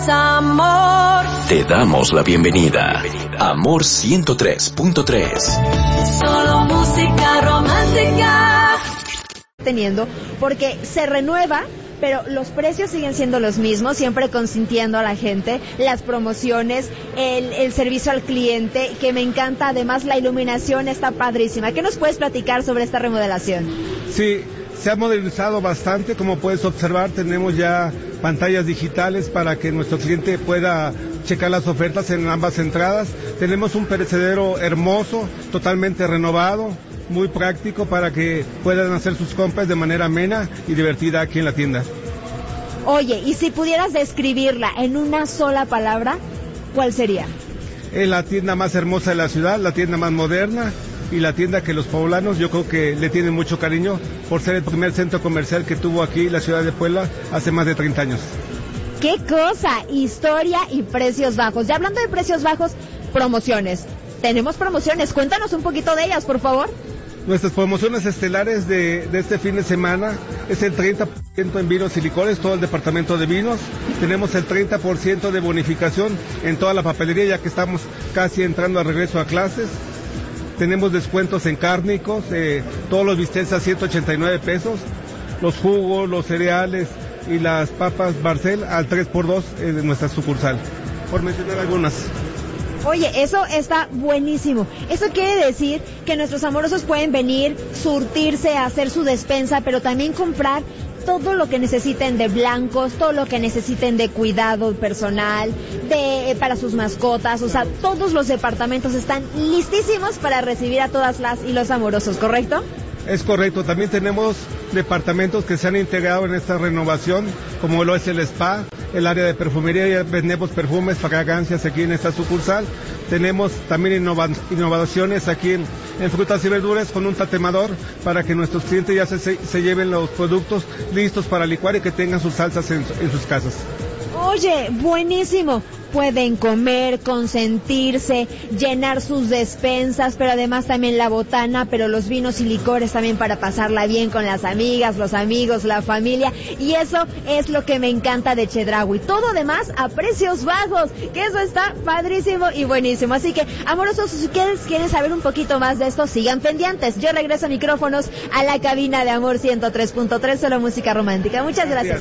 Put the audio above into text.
Amor. Te damos la bienvenida. Amor 103.3. Solo música romántica. Teniendo, porque se renueva, pero los precios siguen siendo los mismos, siempre consintiendo a la gente, las promociones, el servicio al cliente, que me encanta, además la iluminación está padrísima. ¿Qué nos puedes platicar sobre esta remodelación? Sí, se ha modernizado bastante, como puedes observar, tenemos ya pantallas digitales para que nuestro cliente pueda checar las ofertas en ambas entradas. Tenemos un perecedero hermoso, totalmente renovado, muy práctico para que puedan hacer sus compras de manera amena y divertida aquí en la tienda. Oye, y si pudieras describirla en una sola palabra, ¿cuál sería? Es la tienda más hermosa de la ciudad, la tienda más moderna y la tienda que los poblanos yo creo que le tienen mucho cariño por ser el primer centro comercial que tuvo aquí la ciudad de Puebla hace más de 30 años. ¡Qué cosa! Historia y precios bajos. Ya hablando de precios bajos, promociones. Tenemos promociones, cuéntanos un poquito de ellas, por favor. Nuestras promociones estelares de este fin de semana es el 30% en vinos y licores, todo el departamento de vinos. Tenemos el 30% de bonificación en toda la papelería, ya que estamos casi entrando a regreso a clases. Tenemos descuentos en cárnicos, todos los bistecs a 189 pesos, los jugos, los cereales y las papas Barcel al 3x2 en nuestra sucursal, por mencionar algunas. Oye, eso está buenísimo. Eso quiere decir que nuestros amorosos pueden venir, surtirse, hacer su despensa, pero también comprar todo lo que necesiten de blancos, todo lo que necesiten de cuidado personal, para sus mascotas, o sea, todos los departamentos están listísimos para recibir a todas las y los amorosos, ¿correcto? Es correcto, también tenemos departamentos que se han integrado en esta renovación, como lo es el spa, el área de perfumería, ya vendemos perfumes, fragancias aquí en esta sucursal. Tenemos también innovaciones aquí en frutas y verduras con un tatemador para que nuestros clientes ya se lleven los productos listos para licuar y que tengan sus salsas en sus casas. Oye, buenísimo. Pueden comer, consentirse, llenar sus despensas, pero además también la botana, pero los vinos y licores también para pasarla bien con las amigas, los amigos, la familia. Y eso es lo que me encanta de Chedraui. Todo además a precios bajos, que eso está padrísimo y buenísimo. Así que, amorosos, si ustedes quieren saber un poquito más de esto, sigan pendientes. Yo regreso a micrófonos a la cabina de Amor 103.3, solo música romántica. Muchas gracias.